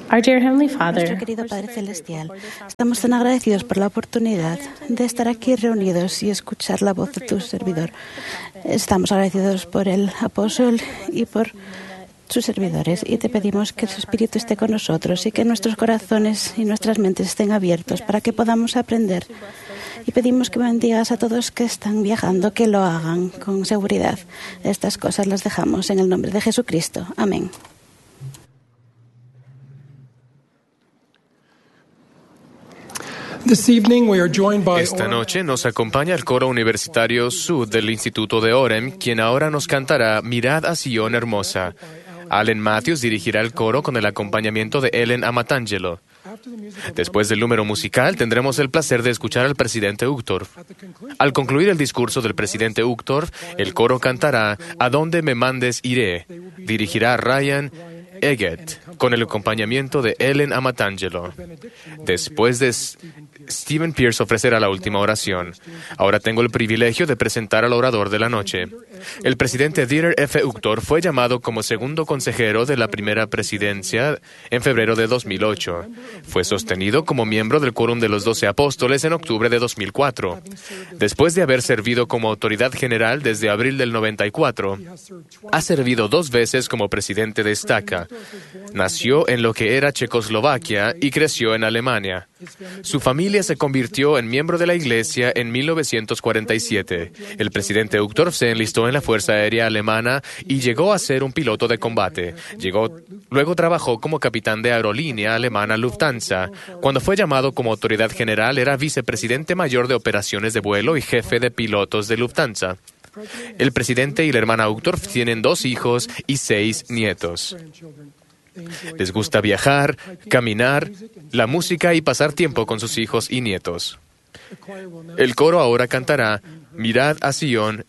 Our dear Heavenly Nuestro Father, querido Padre Celestial, estamos tan agradecidos por la oportunidad de estar aquí reunidos y escuchar la voz de tu servidor. Estamos agradecidos por el apóstol y por sus servidores, y te pedimos que su Espíritu esté con nosotros y que nuestros corazones y nuestras mentes estén abiertos para que podamos aprender. Y pedimos que bendigas a todos que están viajando, que lo hagan con seguridad. Estas cosas las dejamos en el nombre de Jesucristo. Amén. Esta noche nos acompaña el coro universitario Sud del Instituto de Orem, quien ahora nos cantará Mirad a Sion hermosa. Allen Matthews dirigirá el coro con el acompañamiento de Ellen Amatangelo. Después del número musical, tendremos el placer de escuchar al presidente Uchtdorf. Al concluir el discurso del presidente Uchtdorf, el coro cantará A donde me mandes iré. Dirigirá Ryan Eggett, con el acompañamiento de Ellen Amatangelo. Después de Stephen Pierce ofrecerá la última oración. Ahora tengo el privilegio de presentar al orador de la noche. El presidente Dieter F. Uchtdorf fue llamado como segundo consejero de la primera presidencia en febrero de 2008. Fue sostenido como miembro del Quórum de los 12 Apóstoles en octubre de 2004. Después de haber servido como autoridad general desde abril del 94, ha servido 2 veces como presidente de Staka. Nació en lo que era Checoslovaquia y creció en Alemania. Su familia se convirtió en miembro de la Iglesia en 1947. El presidente Uchtdorf se enlistó en la Fuerza Aérea Alemana y llegó a ser un piloto de combate. Luego trabajó como capitán de aerolínea alemana Lufthansa. Cuando fue llamado como autoridad general, era vicepresidente mayor de operaciones de vuelo y jefe de pilotos de Lufthansa. El presidente y la hermana Uchtdorf tienen 2 hijos y 6 nietos. Les gusta viajar, caminar, la música y pasar tiempo con sus hijos y nietos. El coro ahora cantará Mirad a Sion